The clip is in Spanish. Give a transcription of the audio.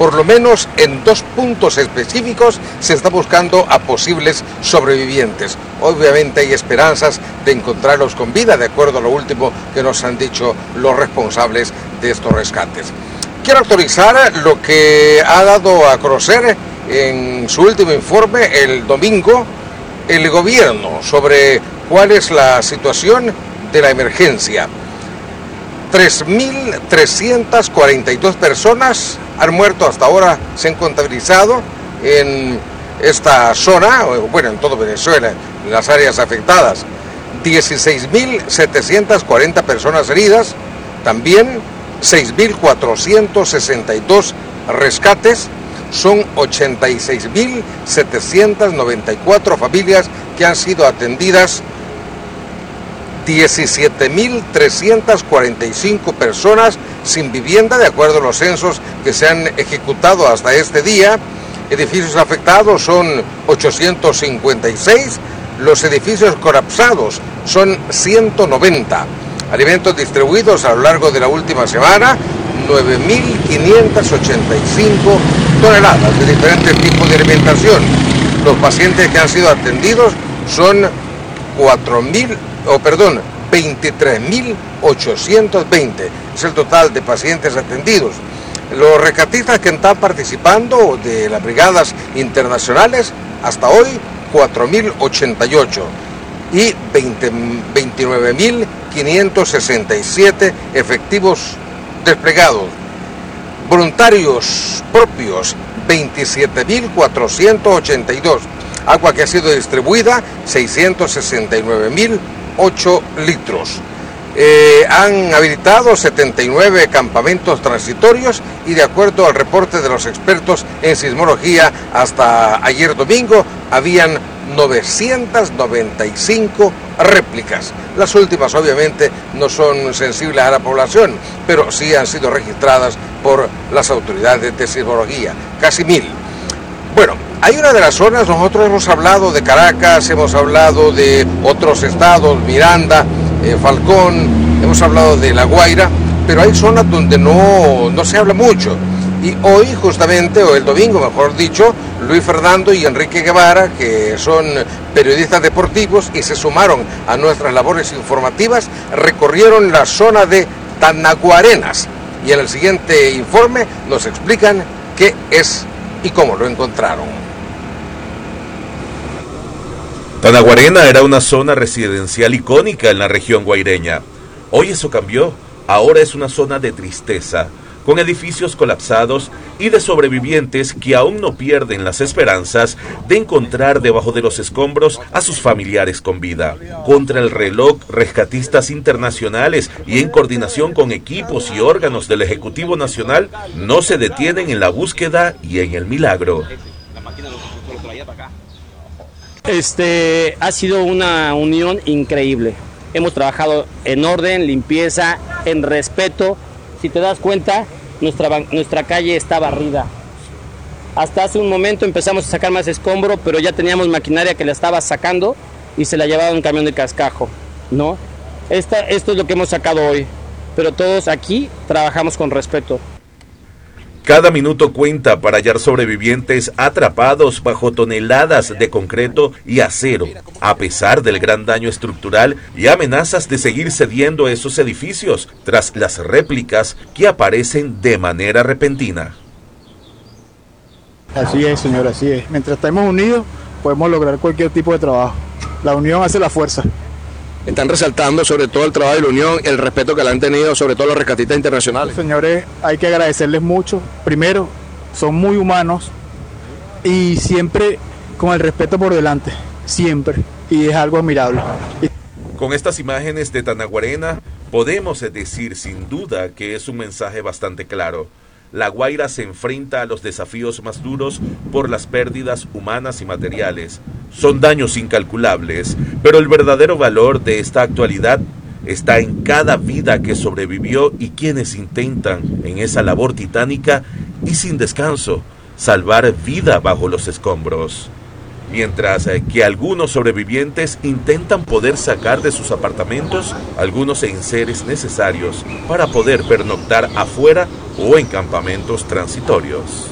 Por lo menos en 2 puntos específicos se está buscando a posibles sobrevivientes. Obviamente hay esperanzas de encontrarlos con vida, de acuerdo a lo último que nos han dicho los responsables de estos rescates. Quiero autorizar lo que ha dado a conocer en su último informe el domingo el gobierno sobre cuál es la situación de la emergencia. 3.342 personas han muerto hasta ahora, se han contabilizado en esta zona, bueno, en todo Venezuela, en las áreas afectadas. 16.740 personas heridas, también 6.462 rescates, son 86.794 familias que han sido atendidas, 17.345 personas sin vivienda, de acuerdo a los censos que se han ejecutado hasta este día. Edificios afectados son 856, los edificios colapsados son 190. Alimentos distribuidos a lo largo de la última semana, 9.585 toneladas de diferentes tipos de alimentación. Los pacientes que han sido atendidos son 23.820. Es el total de pacientes atendidos. Los rescatistas que están participando de las brigadas internacionales, hasta hoy 4.088 y 29.567 efectivos desplegados. Voluntarios propios, 27.482. Agua que ha sido distribuida, 669.008 litros. Han habilitado 79 campamentos transitorios y, de acuerdo al reporte de los expertos en sismología, hasta ayer domingo habían 995 réplicas. Las últimas obviamente no son sensibles a la población, pero sí han sido registradas por las autoridades de sismología, casi 1000. Bueno, hay una de las zonas, nosotros hemos hablado de Caracas, hemos hablado de otros estados, Miranda, Falcón, hemos hablado de La Guaira, pero hay zonas donde no se habla mucho. Y hoy justamente, o el domingo mejor dicho, Luis Fernando y Enrique Guevara, que son periodistas deportivos y se sumaron a nuestras labores informativas, recorrieron la zona de Tanaguarenas. Y en el siguiente informe nos explican qué es y cómo lo encontraron. Tanaguarena era una zona residencial icónica en la región guaireña. Hoy eso cambió. Ahora es una zona de tristeza, con edificios colapsados y de sobrevivientes que aún no pierden las esperanzas de encontrar debajo de los escombros a sus familiares con vida. Contra el reloj, rescatistas internacionales y en coordinación con equipos y órganos del Ejecutivo Nacional no se detienen en la búsqueda y en el milagro. Ha sido una unión increíble. Hemos trabajado en orden, limpieza, en respeto. Si te das cuenta, nuestra calle está barrida. Hasta hace un momento empezamos a sacar más escombro, pero ya teníamos maquinaria que la estaba sacando y se la llevaba un camión de cascajo, ¿no? Esto es lo que hemos sacado hoy, pero todos aquí trabajamos con respeto. Cada minuto cuenta para hallar sobrevivientes atrapados bajo toneladas de concreto y acero, a pesar del gran daño estructural y amenazas de seguir cediendo esos edificios tras las réplicas que aparecen de manera repentina. Así es, señor, así es. Mientras estemos unidos, podemos lograr cualquier tipo de trabajo. La unión hace la fuerza. Están resaltando sobre todo el trabajo y la unión, el respeto que le han tenido sobre todo los rescatistas internacionales. Señores, hay que agradecerles mucho. Primero, son muy humanos y siempre con el respeto por delante, siempre, y es algo admirable. Con estas imágenes de Tanaguarena podemos decir sin duda que es un mensaje bastante claro. La Guaira se enfrenta a los desafíos más duros por las pérdidas humanas y materiales. Son daños incalculables, pero el verdadero valor de esta actualidad está en cada vida que sobrevivió y quienes intentan, en esa labor titánica y sin descanso, salvar vida bajo los escombros. Mientras que algunos sobrevivientes intentan poder sacar de sus apartamentos algunos enseres necesarios para poder pernoctar afuera o en campamentos transitorios.